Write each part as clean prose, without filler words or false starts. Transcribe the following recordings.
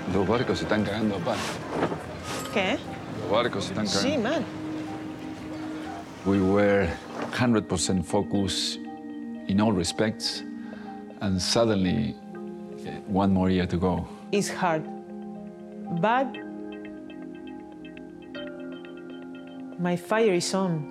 Los barcos se están cagando a palo. ¿Qué? Los barcos se están cagando. Sí, man. We were 100% focused in all respects, and suddenly, one more year to go. It's hard, but my fire is on.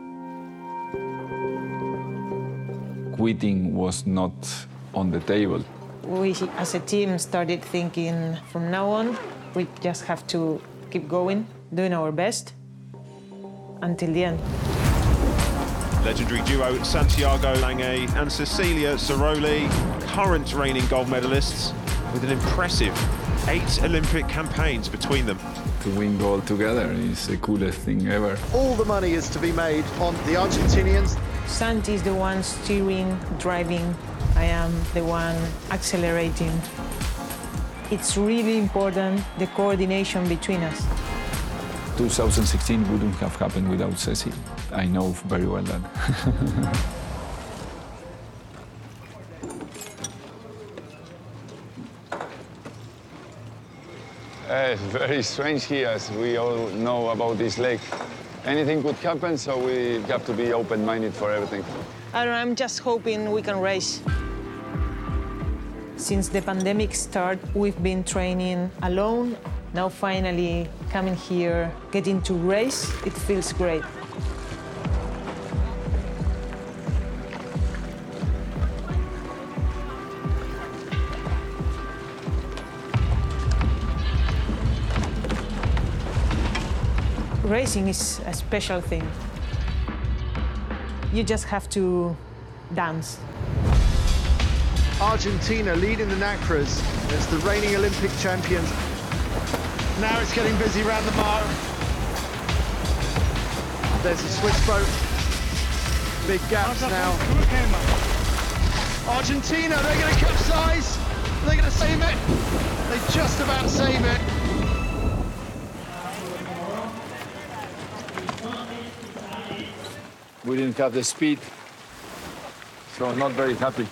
Quitting was not on the table. We, as a team, started thinking from now on, we just have to keep going, doing our best until the end. Legendary duo Santiago Lange and Cecilia Ceroli, current reigning gold medalists, with an impressive 8 Olympic campaigns between them. To win gold together is the coolest thing ever. All the money is to be made on the Argentinians. Santi is the one steering, driving. I am the one accelerating. It's really important, the coordination between us. 2016 wouldn't have happened without Ceci. I know very well that. It's very strange here, as we all know about this lake. Anything could happen, so we have to be open-minded for everything. I don't know, I'm just hoping we can race. Since the pandemic started, we've been training alone. Now finally coming here, getting to race, it feels great. Racing is a special thing. You just have to dance. Argentina leading the Nacras as the reigning Olympic champions. Now it's getting busy around the mark. There's a Swiss boat. Big gaps now. Argentina, they're going to capsize. They're going to save it. They just about save it. We didn't have the speed, so not very happy.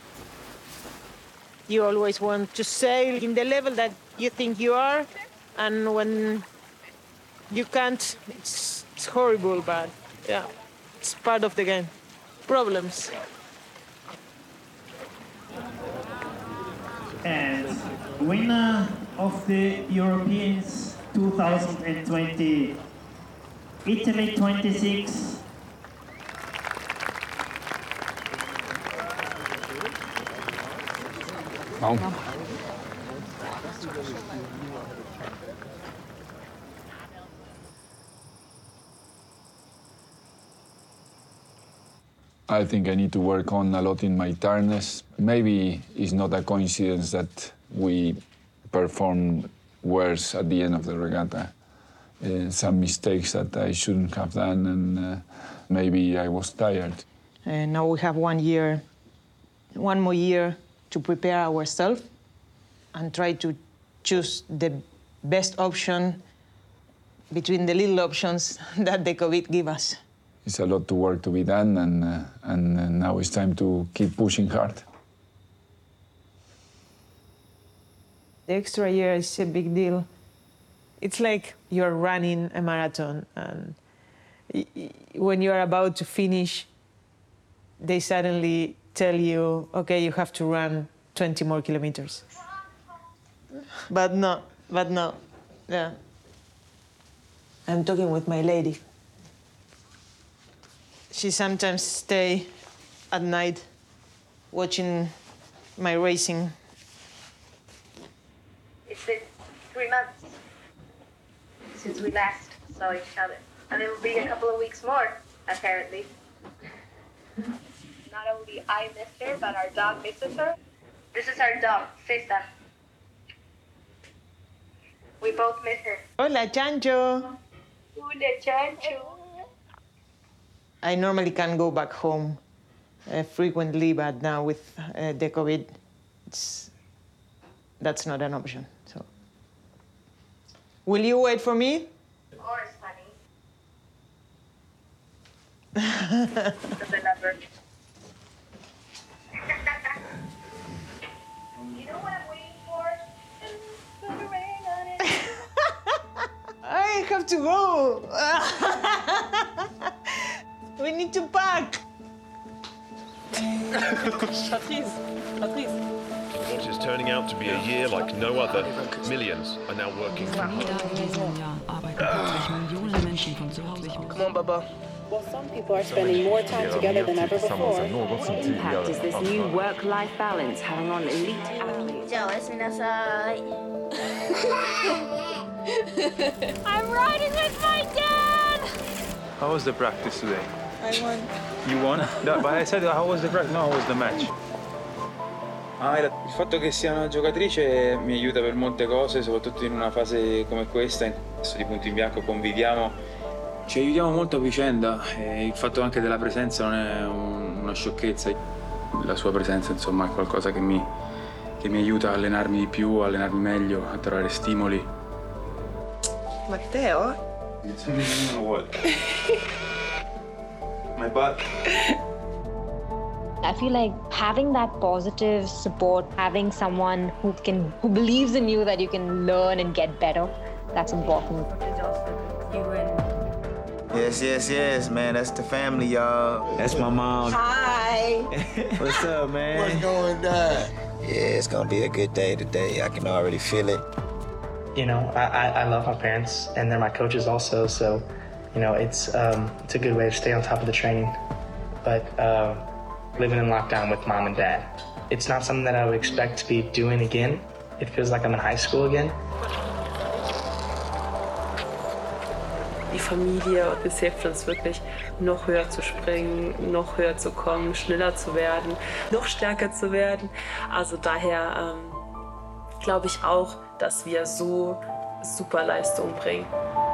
You always want to sail in the level that you think you are, and when you can't, it's horrible, but yeah, it's part of the game. Problems. And winner of the Europeans 2020, Italy 26. I think I need to work on a lot in my tiredness. Maybe it's not a coincidence that we performed worse at the end of the regatta. Some mistakes that I shouldn't have done, and maybe I was tired. And now we have one more year to prepare ourselves and try to choose the best option between the little options that the COVID give us. It's a lot of work to be done, and now it's time to keep pushing hard. The extra year is a big deal. It's like you're running a marathon, and when you're about to finish, they suddenly tell you, okay, you have to run 20 more kilometers. But no, yeah. I'm talking with my lady. She sometimes stay at night watching my racing. It's been 3 months since we last saw each other. And it will be a couple of weeks more, apparently. Not only I missed her, but our dog misses her. This is our dog, Sista. We both miss her. Hola, Chancho. Hola, Chancho. I normally can go back home frequently, but now with the COVID, that's not an option. So, will you wait for me? Of course, honey. The lover. You know what I'm waiting for? The rain on have to go. We need to pack. Patrice. What is turning out to be a year like no other. Millions are now working from home. Come on, Baba. Well, some people are spending more time together than ever before. What impact is this new work-life balance having on elite athletes? I'm riding with my dad! How was the practice today? I won. You won? No, but I said, how was the practice? No, how was the match? Il fatto che sia una giocatrice mi aiuta per molte cose, soprattutto in una fase come questa. Adesso di punto in bianco conviviamo, ci aiutiamo molto a vicenda e il fatto anche della presenza non è una sciocchezza. La sua presenza, insomma, è qualcosa che mi aiuta a allenarmi di più, a allenarmi meglio, a trovare stimoli. Matteo? What? My butt. I feel like having that positive support, having someone who believes in you that you can learn and get better, that's important. Yes, man. That's the family, y'all. That's my mom. Hi. What's up, man? What's going down? Yeah, it's gonna be a good day today. I can already feel it. You know, I love my parents, and they're my coaches also. So, you know, it's a good way to stay on top of the training. But living in lockdown with mom and dad, it's not something that I would expect to be doing again. It feels like I'm in high school again. Die Familie, das hilft uns wirklich, noch höher zu springen, noch höher zu kommen, schneller zu werden, noch stärker zu werden. Also daher glaube ich auch, dass wir so super Leistung bringen.